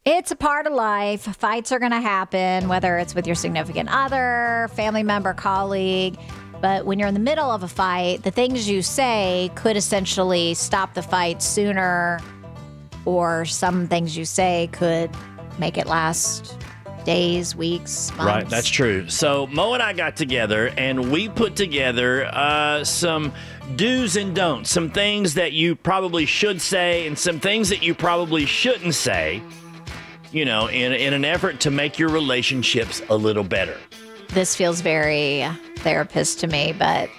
It's a part of life. Fights are going to happen, whether it's with your significant other, family member, colleague. But when you're in the middle of a fight, the things you say could essentially stop the fight sooner, or some things you say could make it last days, weeks, months. Right, that's true. So Mo and I got together and we put together some do's and don'ts, some things that you probably should say and some things that you probably shouldn't say, in an effort to make your relationships a little better. This feels very therapist to me, but